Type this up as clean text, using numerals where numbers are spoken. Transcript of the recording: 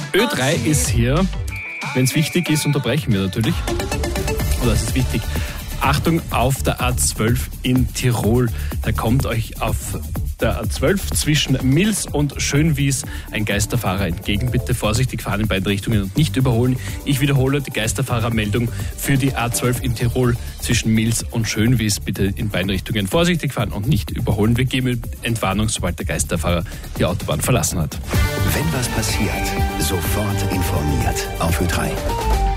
Ö3 ist hier. Wenn es wichtig ist, unterbrechen wir natürlich. Oder es ist wichtig. Achtung auf der A12 in Tirol. Da kommt euch auf der A12 zwischen Mils und Schönwies ein Geisterfahrer entgegen. Bitte vorsichtig fahren in beiden Richtungen und nicht überholen. Ich wiederhole die Geisterfahrermeldung für die A12 in Tirol zwischen Mils und Schönwies. Bitte in beiden Richtungen vorsichtig fahren und nicht überholen. Wir geben Entwarnung, sobald der Geisterfahrer die Autobahn verlassen hat. Wenn was passiert, sofort informiert auf Ö3.